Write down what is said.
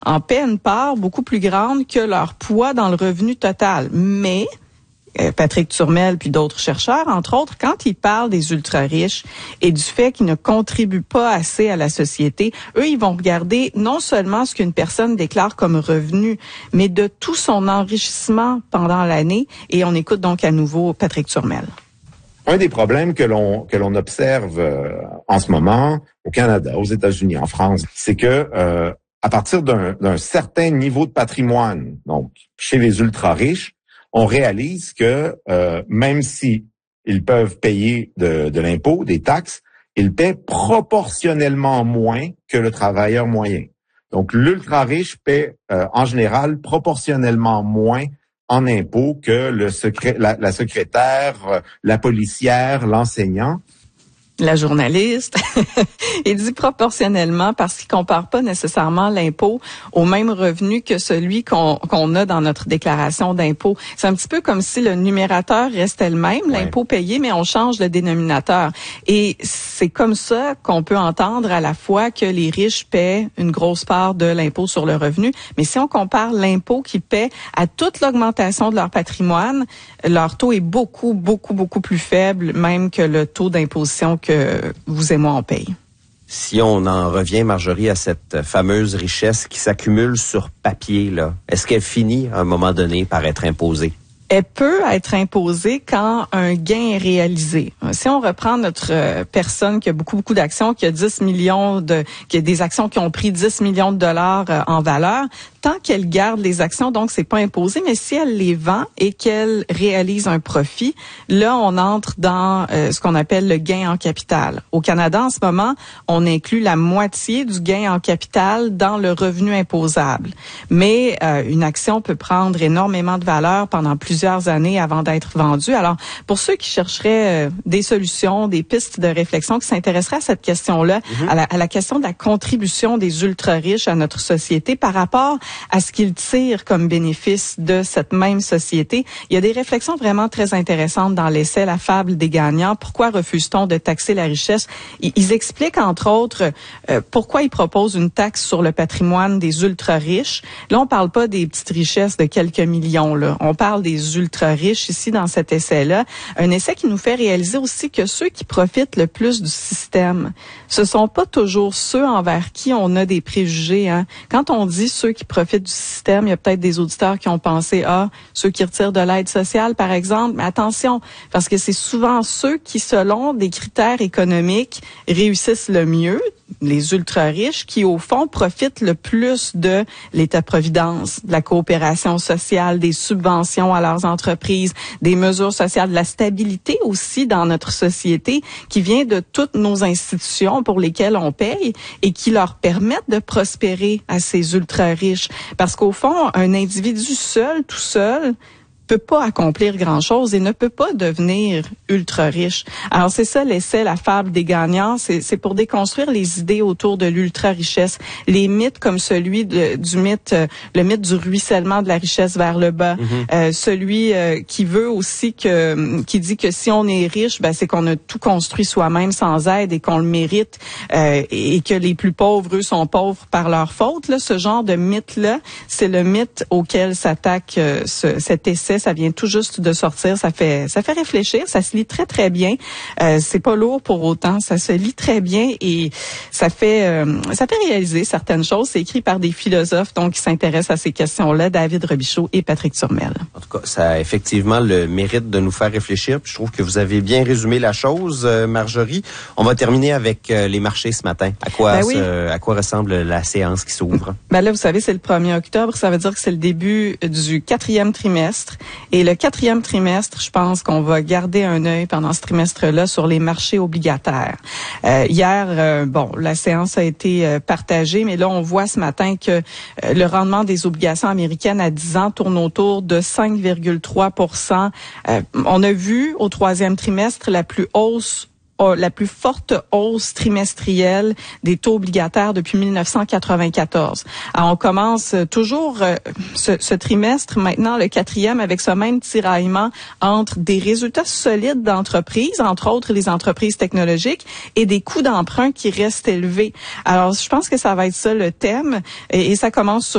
en paient une part beaucoup plus grande que leur poids dans le revenu total. Mais Patrick Turmel puis d'autres chercheurs, entre autres, quand ils parlent des ultra-riches et du fait qu'ils ne contribuent pas assez à la société, eux, ils vont regarder non seulement ce qu'une personne déclare comme revenu, mais de tout son enrichissement pendant l'année. Et on écoute donc à nouveau Patrick Turmel. Un des problèmes que l'on observe en ce moment au Canada, aux États-Unis, en France, c'est que à partir d'un certain niveau de patrimoine, donc chez les ultra-riches, on réalise que même si ils peuvent payer de l'impôt, des taxes, ils paient proportionnellement moins que le travailleur moyen. Donc, l'ultra-riche paie en général proportionnellement moins en impôts que la secrétaire, la policière, l'enseignant. La journaliste. Il dit proportionnellement parce qu'il compare pas nécessairement l'impôt au même revenu que celui qu'on a dans notre déclaration d'impôt. C'est un petit peu comme si le numérateur restait le même, l'impôt payé, mais on change le dénominateur. Et c'est comme ça qu'on peut entendre à la fois que les riches paient une grosse part de l'impôt sur le revenu, mais si on compare l'impôt qu'ils paient à toute l'augmentation de leur patrimoine, leur taux est beaucoup plus faible même que le taux d'imposition que vous et moi on paye. Si on en revient, Marjorie, à cette fameuse richesse qui s'accumule sur papier, là, est-ce qu'elle finit à un moment donné par être imposée? Elle peut être imposée quand un gain est réalisé. Si on reprend notre personne qui a beaucoup d'actions, qui a 10 millions qui a des actions qui ont pris 10 millions de dollars en valeur, tant qu'elle garde les actions, donc c'est pas imposé, mais si elle les vend et qu'elle réalise un profit, là on entre dans ce qu'on appelle le gain en capital. Au Canada, en ce moment, on inclut la moitié du gain en capital dans le revenu imposable. Mais une action peut prendre énormément de valeur pendant plusieurs années avant d'être vendue. Alors, pour ceux qui chercheraient des solutions, des pistes de réflexion, qui s'intéresseraient à cette question-là, à la question de la contribution des ultra-riches à notre société par rapport à ce qu'ils tirent comme bénéfice de cette même société. Il y a des réflexions vraiment très intéressantes dans l'essai La fable des gagnants. Pourquoi refuse-t-on de taxer la richesse? Ils expliquent, entre autres, pourquoi ils proposent une taxe sur le patrimoine des ultra-riches. Là, on parle pas des petites richesses de quelques millions, là. On parle des ultra-riches ici dans cet essai-là. Un essai qui nous fait réaliser aussi que ceux qui profitent le plus du système, ce sont pas toujours ceux envers qui on a des préjugés, hein. Quand on dit ceux qui profitent du système, il y a peut-être des auditeurs qui ont pensé, ceux qui retirent de l'aide sociale, par exemple. Mais attention, parce que c'est souvent ceux qui, selon des critères économiques, réussissent le mieux, les ultra-riches, qui, au fond, profitent le plus de l'État-providence, de la coopération sociale, des subventions à leurs entreprises, des mesures sociales, de la stabilité aussi dans notre société, qui vient de toutes nos institutions pour lesquelles on paye et qui leur permettent de prospérer à ces ultra-riches. Parce qu'au fond, un individu seul, tout seul, peut pas accomplir grand-chose et ne peut pas devenir ultra riche. Alors c'est ça l'essai La fable des gagnants, c'est pour déconstruire les idées autour de l'ultra-richesse, les mythes comme celui du mythe, le mythe du ruissellement de la richesse vers le bas, celui qui veut aussi qui dit que si on est riche, c'est qu'on a tout construit soi-même sans aide et qu'on le mérite et que les plus pauvres, eux, sont pauvres par leur faute. Là, ce genre de mythe-là, c'est le mythe auquel s'attaque cet essai. Ça vient tout juste de sortir, ça fait réfléchir, ça se lit très très bien. C'est pas lourd pour autant, ça se lit très bien et ça fait réaliser certaines choses. C'est écrit par des philosophes donc qui s'intéressent à ces questions-là, David Robichaud et Patrick Turmel. En tout cas, ça a effectivement le mérite de nous faire réfléchir. Puis je trouve que vous avez bien résumé la chose, Marjorie. On va terminer avec les marchés ce matin. À quoi ressemble la séance qui s'ouvre? Là, vous savez, c'est le 1er octobre, ça veut dire que c'est le début du 4e trimestre. Et le 4e trimestre, je pense qu'on va garder un œil pendant ce trimestre-là sur les marchés obligataires. Hier, la séance a été partagée, mais là, on voit ce matin que le rendement des obligations américaines à 10 ans tourne autour de 5,3 %. On a vu au 3e trimestre la plus forte hausse trimestrielle des taux obligataires depuis 1994. Alors, on commence toujours ce trimestre, maintenant le 4e, avec ce même tiraillement entre des résultats solides d'entreprises, entre autres les entreprises technologiques, et des coûts d'emprunt qui restent élevés. Alors, je pense que ça va être ça le thème, et ça commence sur